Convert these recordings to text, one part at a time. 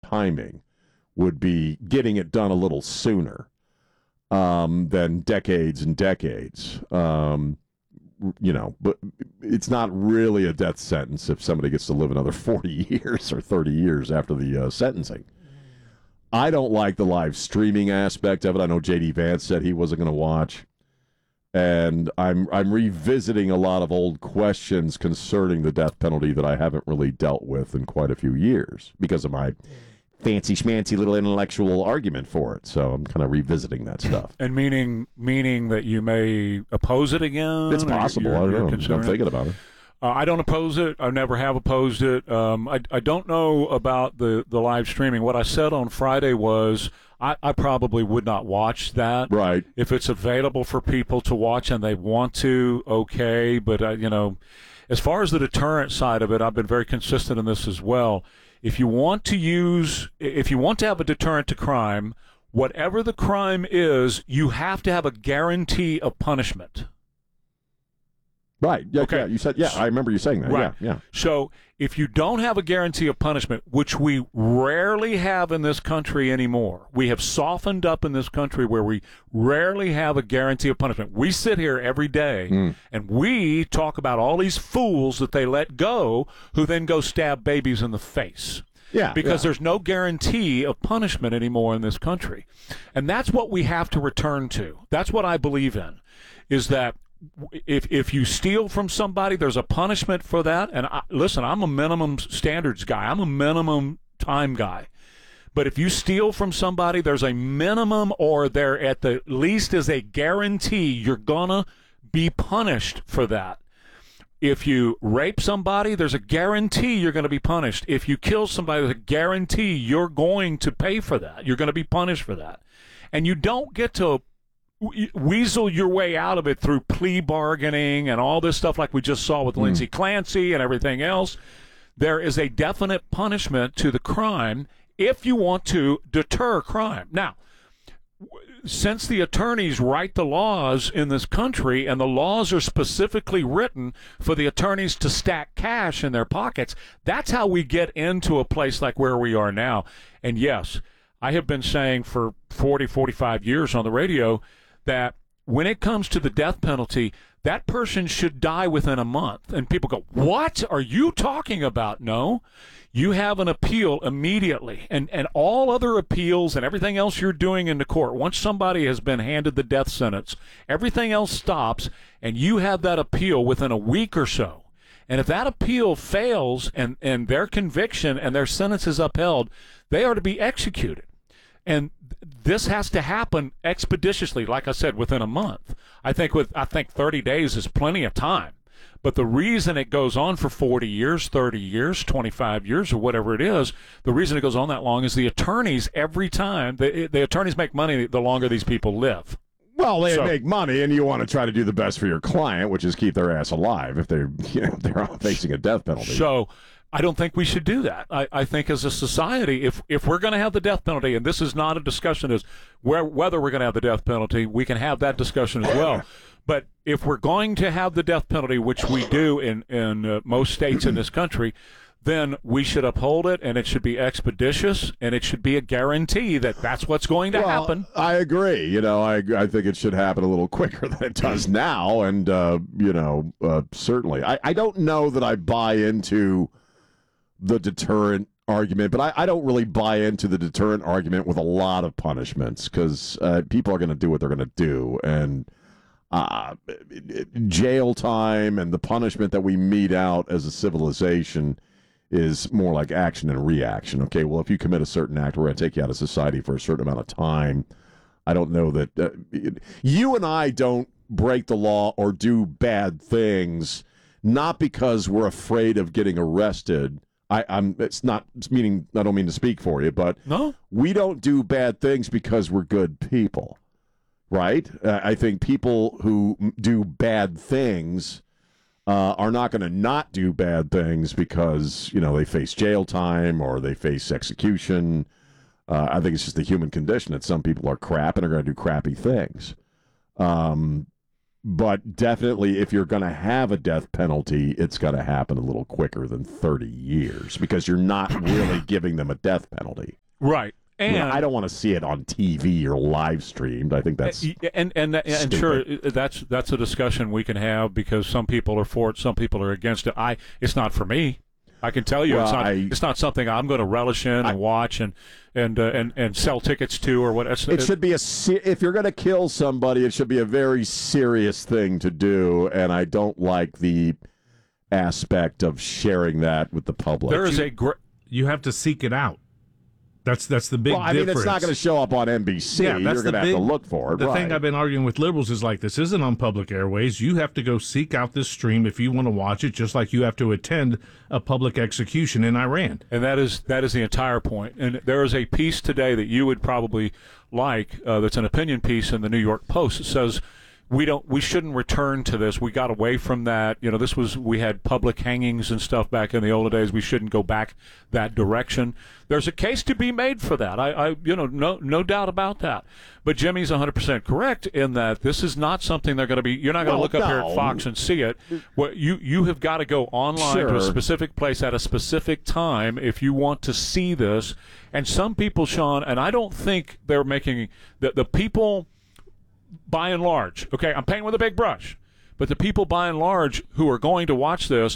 timing would be getting it done a little sooner than decades and decades. But it's not really a death sentence if somebody gets to live another 40 years or 30 years after the sentencing. I don't like the live streaming aspect of it. I know J.D. Vance said he wasn't going to watch. And I'm revisiting a lot of old questions concerning the death penalty that I haven't really dealt with in quite a few years because of my fancy schmancy little intellectual argument for it. So I'm kind of revisiting that stuff. And meaning that you may oppose it again? It's possible. I don't know. I'm thinking about it. I don't oppose it. I never have opposed it. I don't know about the live streaming. What I said on Friday was I probably would not watch that. Right. If it's available for people to watch and they want to, okay. But, as far as the deterrent side of it, I've been very consistent in this as well. If you want to have a deterrent to crime, whatever the crime is, you have to have a guarantee of punishment. Right. Yeah, okay. Yeah, you said. Yeah, I remember you saying that. Right. Yeah. So if you don't have a guarantee of punishment, which we rarely have in this country anymore, we have softened up in this country where we rarely have a guarantee of punishment. We sit here every day and we talk about all these fools that they let go who then go stab babies in the face. Yeah. Because there's no guarantee of punishment anymore in this country. And that's what we have to return to. That's what I believe in, is that if you steal from somebody, there's a punishment for that. And listen, I'm a minimum standards guy. I'm a minimum time guy. But if you steal from somebody, there's a minimum, or there at the least is a guarantee you're gonna be punished for that. If you rape somebody, there's a guarantee you're going to be punished. If you kill somebody, there's a guarantee you're going to pay for that. You're going to be punished for that. And you don't get to weasel your way out of it through plea bargaining and all this stuff like we just saw with Lindsey Clancy and everything else. There is a definite punishment to the crime if you want to deter crime. Now, since the attorneys write the laws in this country and the laws are specifically written for the attorneys to stack cash in their pockets, that's how we get into a place like where we are now. And yes, I have been saying for 40, 45 years on the radio that when it comes to the death penalty, that person should die within a month. And people go, what are you talking about? No, you have an appeal immediately. And all other appeals and everything else you're doing in the court, once somebody has been handed the death sentence, everything else stops, and you have that appeal within a week or so. And if that appeal fails and their conviction and their sentence is upheld, they are to be executed. And this has to happen expeditiously, like I said, within a month. I think 30 days is plenty of time. But the reason it goes on for 40 years, 30 years, 25 years, or whatever it is, the reason it goes on that long is the attorneys, every time, the attorneys make money the longer these people live. Well, they make money, and you want to try to do the best for your client, which is keep their ass alive if they're facing a death penalty. So I don't think we should do that. I think as a society, if we're going to have the death penalty, and this is not a discussion as whether we're going to have the death penalty, we can have that discussion as well. But if we're going to have the death penalty, which we do in most states in this country, then we should uphold it, and it should be expeditious, and it should be a guarantee that that's what's going to happen. I agree. I think it should happen a little quicker than it does now, and certainly. I don't know that I buy into the deterrent argument, but I don't really buy into the deterrent argument with a lot of punishments, because people are going to do what they're going to do, and jail time and the punishment that we mete out as a civilization is more like action and reaction. Okay, well, if you commit a certain act, we're going to take you out of society for a certain amount of time. I don't know that you and I don't break the law or do bad things, not because we're afraid of getting arrested. It's not meaning, I don't mean to speak for you, but no, we don't do bad things because we're good people, right? I think people who do bad things are not going to not do bad things because, they face jail time or they face execution. I think it's just the human condition that some people are crap and are going to do crappy things. But definitely, if you're going to have a death penalty, it's got to happen a little quicker than 30 years because you're not really giving them a death penalty. Right. And I don't want to see it on TV or live streamed. I think that's and sure, that's a discussion we can have, because some people are for it, some people are against it. It's not for me. I can tell you, it's not something I'm going to relish in and watch and sell tickets to or what. It should be if you're going to kill somebody, it should be a very serious thing to do, and I don't like the aspect of sharing that with the public. There is you have to seek it out. That's the big difference. Well, it's not going to show up on NBC. Yeah, you're going to have to look for it. The thing I've been arguing with liberals is this isn't on public airways. You have to go seek out this stream if you want to watch it, just like you have to attend a public execution in Iran. And that is the entire point. And there is a piece today that you would probably like, that's an opinion piece in the New York Post. It says, we shouldn't return to this. We got away from that. We had public hangings and stuff back in the old days. We shouldn't go back that direction. There's a case to be made for that. No doubt about that. But Jimmy's 100% correct in that this is not something they're going to be. You're not going to look up here at Fox and see it. You have got to go online to a specific place at a specific time if you want to see this. And some people, Sean, and I don't think they're making the people. By and large, okay, I'm painting with a big brush, but the people by and large who are going to watch this,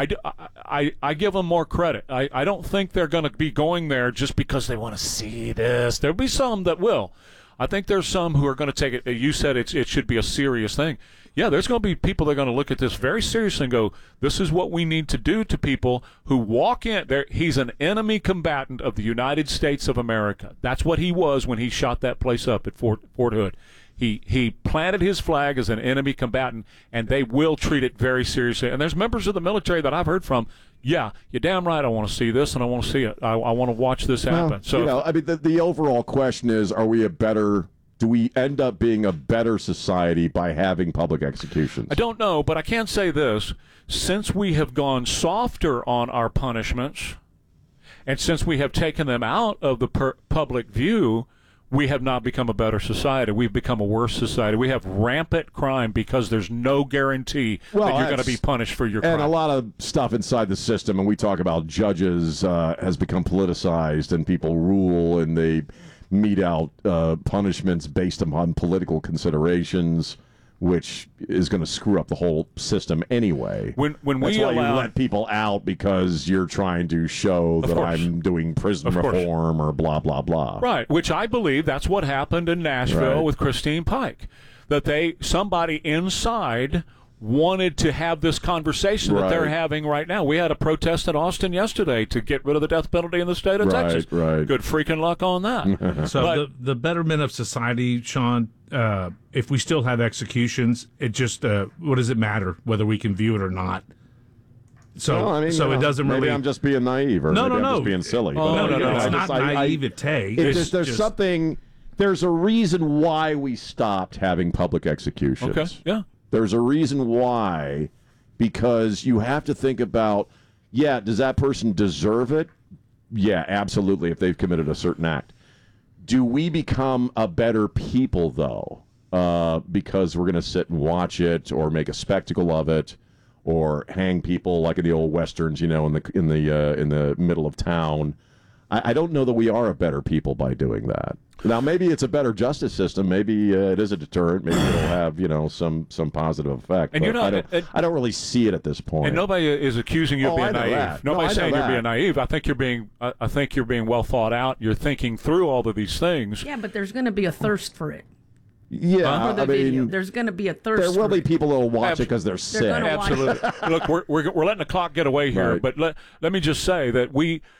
I give them more credit. I don't think they're going to be going there just because they want to see this. There'll be some that will. I think there's some who are going to take it. You said it should be a serious thing. Yeah, there's going to be people that are going to look at this very seriously and go, this is what we need to do to people who walk in there. He's an enemy combatant of the United States of America. That's what he was when he shot that place up at Fort Hood. He planted his flag as an enemy combatant, and they will treat it very seriously. And there's members of the military that I've heard from, yeah, you're damn right I want to see this, and I want to see it. I want to watch this happen. Well, the overall question is, do we end up being a better society by having public executions? I don't know, but I can say this. Since we have gone softer on our punishments, and since we have taken them out of the public view, we have not become a better society. We've become a worse society. We have rampant crime because there's no guarantee that you're going to be punished for your crime. And a lot of stuff inside the system, and we talk about judges, has become politicized, and people rule, and they mete out punishments based upon political considerations, which is going to screw up the whole system anyway. When That's why you let people out, because you're trying to show that I'm doing prison reform or blah, blah, blah. Right, which I believe that's what happened in Nashville with Christine Pike, that somebody inside wanted to have this conversation that they're having right now. We had a protest in Austin yesterday to get rid of the death penalty in the state of Texas. Right. Good freaking luck on that. So the betterment of society, Sean, if we still have executions, it just what does it matter whether we can view it or not? So it doesn't really. Maybe I'm just being naive, or maybe I'm just being silly. No, it's not naivete. There's something. There's a reason why we stopped having public executions. Okay. Yeah. There's a reason why, because you have to think about, does that person deserve it? Yeah, absolutely, if they've committed a certain act. Do we become a better people, though, because we're going to sit and watch it or make a spectacle of it or hang people like in the old Westerns, in the middle of town? I don't know that we are a better people by doing that. Now, maybe it's a better justice system. Maybe it is a deterrent. Maybe it'll have, some positive effect. And I don't really see it at this point. And nobody is accusing you of being naive. Nobody's saying you're being naive. I think you're being well thought out. You're thinking through all of these things. Yeah, but there's going to be a thirst for it. Yeah, there's going to be a thirst. There will be people that will watch it because they're sick. Absolutely. Look, we're letting the clock get away here, but let me just say that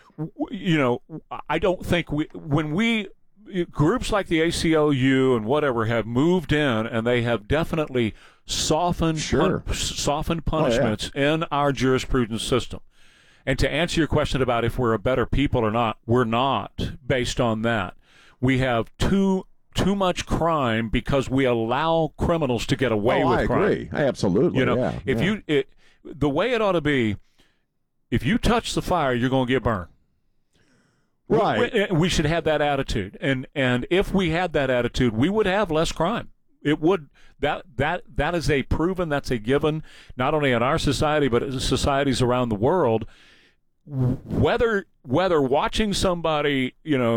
I don't think groups like the ACLU and whatever have moved in, and they have definitely softened punishments in our jurisprudence system. And to answer your question about if we're a better people or not, we're not based on that. We have too much crime because we allow criminals to get away with crime. I agree. I absolutely. The way it ought to be, if you touch the fire, you're going to get burned. Right. We should have that attitude, and if we had that attitude, we would have less crime. It would. That is a proven. That's a given. Not only in our society, but in societies around the world. Whether watching somebody,